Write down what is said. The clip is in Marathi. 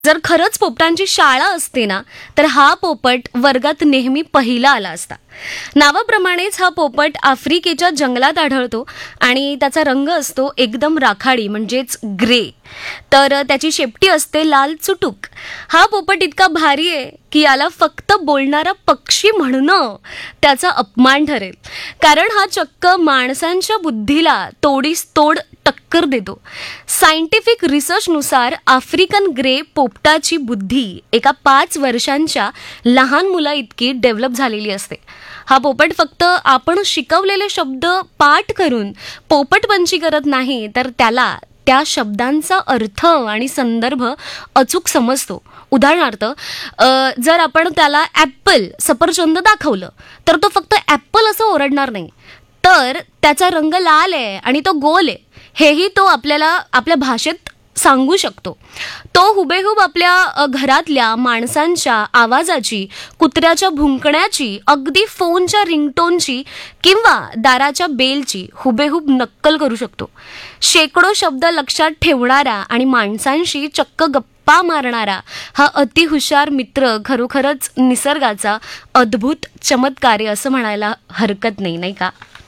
जर खरंच पोपटांची शाळा असते ना, तर हा पोपट वर्गात नेहमी पहिला आला असता. नावाप्रमाणेच हा पोपट आफ्रिकेच्या जंगलात आढळतो आणि त्याचा रंग असतो एकदम राखाडी म्हणजेच ग्रे. तर त्याची शेपटी असते लाल चुटूक. हा पोपट इतका भारी आहे की याला फक्त बोलणारा पक्षी म्हणणं त्याचा अपमान ठरेल, कारण हा चक्क माणसांच्या बुद्धीला तोडीस तोड टक्कर देतो. सायंटिफिक रिसर्चनुसार आफ्रिकन ग्रे पोपटाची बुद्धी एका 5 वर्षांच्या लहान मुला इतकी डेव्हलप झालेली असते. हा पोपट फक्त आपण शिकवलेले शब्द पाठ करून पोपटपंची करत नाही, तर त्याला त्या शब्दांचा अर्थ आणि संदर्भ अचूक समजतो. उदाहरणार्थ, जर आपण त्याला ॲपल सफरचंद दाखवलं तर तो फक्त ॲपल असं ओरडणार नाही, तर त्याचा रंग लाल आहे आणि तो गोल आहे हेही तो आपल्याला आपल्या भाषेत सांगू शकतो. तो हुबेहूब आपल्या घरातल्या माणसांच्या आवाजाची, कुत्र्याच्या भुंकण्याची, अगदी फोनच्या रिंगटोनची किंवा दाराच्या बेलची हुबेहूब नक्कल करू शकतो. शेकडो शब्द लक्षात ठेवणारा आणि माणसांशी चक्क गप्पा मारणारा हा अतिहुशार मित्र खरोखरच निसर्गाचा अद्भुत चमत्कार आहे असं म्हणायला हरकत नाही, नाही का?